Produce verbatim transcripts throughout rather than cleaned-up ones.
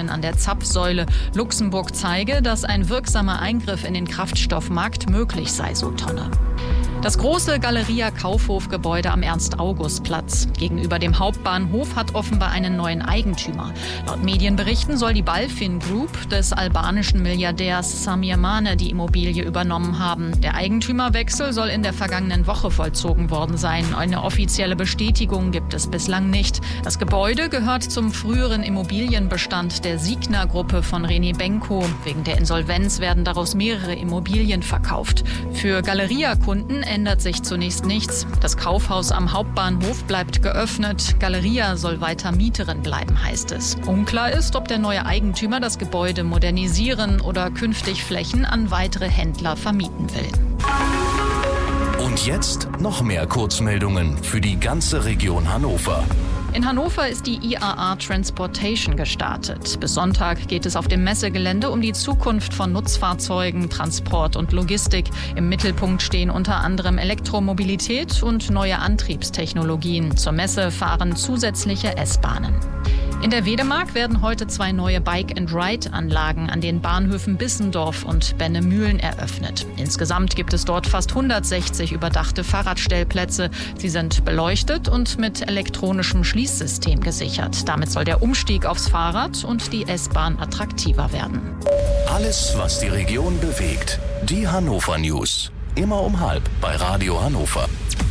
Bohrungen an der Zapfsäule Luxemburg zeige, dass ein wirksamer Eingriff in den Kraftstoffmarkt möglich sei, so Tonne. Das große Galeria-Kaufhofgebäude am Ernst-August-Platz gegenüber dem Hauptbahnhof hat offenbar einen neuen Eigentümer. Laut Medienberichten soll die Balfin Group des albanischen Milliardärs Samir Mane die Immobilie übernommen haben. Der Eigentümerwechsel soll in der vergangenen Woche vollzogen worden sein. Eine offizielle Bestätigung gibt es bislang nicht. Das Gebäude gehört zum früheren Immobilienbestand der Signa-Gruppe von René Benko. Wegen der Insolvenz werden daraus mehrere Immobilien verkauft. Für Galeria-Kunden ändert sich zunächst nichts. Das Kaufhaus am Hauptbahnhof bleibt geöffnet. Galeria soll weiter Mieterin bleiben, heißt es. Unklar ist, ob der neue Eigentümer das Gebäude modernisieren oder künftig Flächen an weitere Händler vermieten will. Und jetzt noch mehr Kurzmeldungen für die ganze Region Hannover. In Hannover ist die I A A Transportation gestartet. Bis Sonntag geht es auf dem Messegelände um die Zukunft von Nutzfahrzeugen, Transport und Logistik. Im Mittelpunkt stehen unter anderem Elektromobilität und neue Antriebstechnologien. Zur Messe fahren zusätzliche S-Bahnen. In der Wedemark werden heute zwei neue Bike-and-Ride-Anlagen an den Bahnhöfen Bissendorf und Bennemühlen eröffnet. Insgesamt gibt es dort fast hundertsechzig überdachte Fahrradstellplätze. Sie sind beleuchtet und mit elektronischem Schließsystem gesichert. Damit soll der Umstieg aufs Fahrrad und die S-Bahn attraktiver werden. Alles, was die Region bewegt. Die Hannover News. Immer um halb bei Radio Hannover.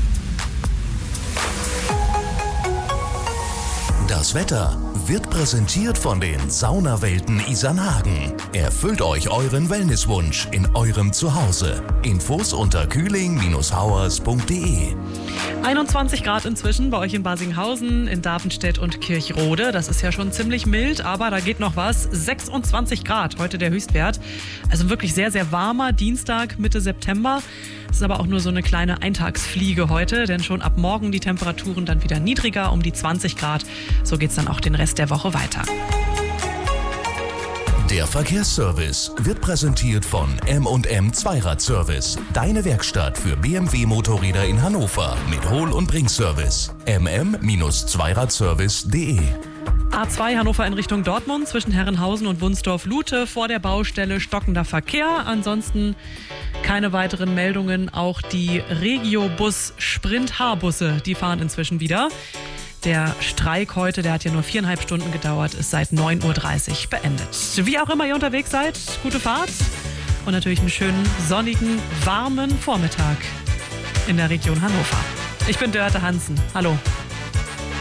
Das Wetter wird präsentiert von den Saunawelten Isernhagen. Erfüllt euch euren Wellnesswunsch in eurem Zuhause. Infos unter kühling Bindestrich hauers Punkt de. einundzwanzig Grad inzwischen bei euch in Basinghausen, in Davenstedt und Kirchrode. Das ist ja schon ziemlich mild, aber da geht noch was. sechsundzwanzig Grad, heute der Höchstwert. Also wirklich sehr, sehr warmer Dienstag, Mitte September. Es ist aber auch nur so eine kleine Eintagsfliege heute, denn schon ab morgen die Temperaturen dann wieder niedriger, um die zwanzig Grad. So geht's dann auch den Rest der Woche weiter. Der Verkehrsservice wird präsentiert von M und M Zweiradservice. Deine Werkstatt für B M W-Motorräder in Hannover mit Hol- und Bringservice. m m Zweiradservice Punkt de. A zwei Hannover in Richtung Dortmund zwischen Herrenhausen und Wunsdorf-Lute. Vor der Baustelle stockender Verkehr. Ansonsten keine weiteren Meldungen. Auch die Regiobus-Sprint-H-Busse, die fahren inzwischen wieder. Der Streik heute, der hat ja nur viereinhalb Stunden gedauert, ist seit neun Uhr dreißig beendet. Wie auch immer ihr unterwegs seid, gute Fahrt und natürlich einen schönen, sonnigen, warmen Vormittag in der Region Hannover. Ich bin Dörte Hansen. Hallo.